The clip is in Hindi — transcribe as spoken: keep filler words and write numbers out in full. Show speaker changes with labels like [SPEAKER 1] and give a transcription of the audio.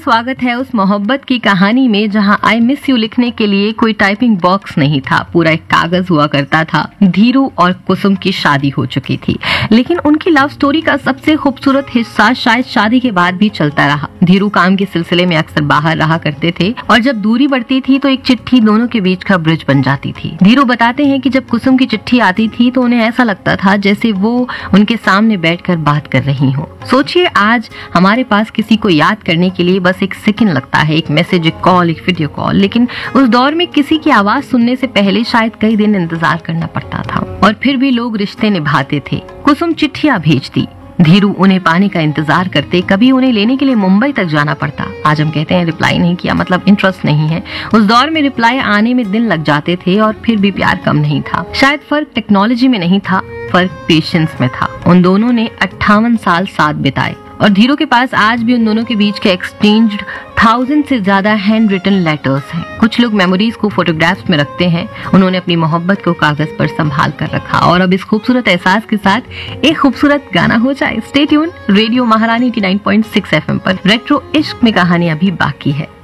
[SPEAKER 1] स्वागत है उस मोहब्बत की कहानी में जहां आई मिस यू लिखने के लिए कोई टाइपिंग बॉक्स नहीं था, पूरा एक कागज हुआ करता था। धीरू और कुसुम की शादी हो चुकी थी, लेकिन उनकी लव स्टोरी का सबसे खूबसूरत हिस्सा शायद शादी के बाद भी चलता रहा। धीरू काम के सिलसिले में अक्सर बाहर रहा करते थे और जब दूरी बढ़ती थी तो एक चिट्ठी दोनों के बीच का ब्रिज बन जाती थी। धीरू बताते हैं कि जब कुसुम की चिट्ठी आती थी तो उन्हें ऐसा लगता था जैसे वो उनके सामने बैठकर बात कर रही हो। सोचिए, आज हमारे पास किसी को याद करने के लिए बस एक सेकंड लगता है, एक मैसेज, एक कॉल, एक वीडियो कॉल, लेकिन उस दौर में किसी की आवाज सुनने से पहले शायद कई दिन इंतजार करना पड़ता था और फिर भी लोग रिश्ते निभाते थे। कुसुम चिट्ठियां भेजती, धीरू उन्हें पाने का इंतजार करते, कभी उन्हें लेने के लिए मुंबई तक जाना पड़ता। आज हम कहते हैं रिप्लाई नहीं किया मतलब इंटरेस्ट नहीं है। उस दौर में रिप्लाई आने में दिन लग जाते थे और फिर भी प्यार कम नहीं था। शायद फर्क टेक्नोलॉजी में नहीं था, फर्क पेशेंस में था। उन दोनों ने अट्ठावन साल साथ बिताए और धीरू के पास आज भी उन दोनों के बीच के एक्सचेंज्ड थाउजेंड से ज्यादा हैंड रिटन लेटर्स हैं। कुछ लोग मेमोरीज को फोटोग्राफ्स में रखते हैं, उन्होंने अपनी मोहब्बत को कागज पर संभाल कर रखा। और अब इस खूबसूरत एहसास के साथ एक खूबसूरत गाना हो जाए। स्टे ट्यून, रेडियो महारानी eighty nine point six FM पर रेट्रो इश्क में कहानी अभी बाकी है।